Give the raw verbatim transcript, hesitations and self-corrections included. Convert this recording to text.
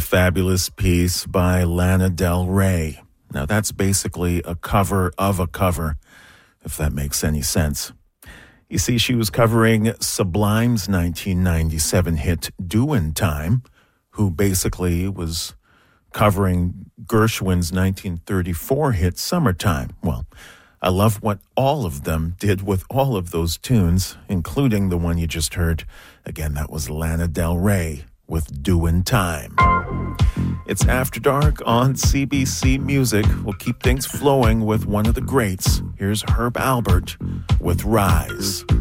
fabulous piece by Lana Del Rey. Now, that's basically a cover of a cover, if that makes any sense. You see, she was covering Sublime's nineteen ninety-seven hit Doin' Time, who basically was covering Gershwin's nineteen thirty-four hit Summertime. Well, I love what all of them did with all of those tunes, including the one you just heard. Again, that was Lana Del Rey with Doin' Time. It's After Dark on C B C Music. We'll keep things flowing with one of the greats. Here's Herb Alpert with Rise.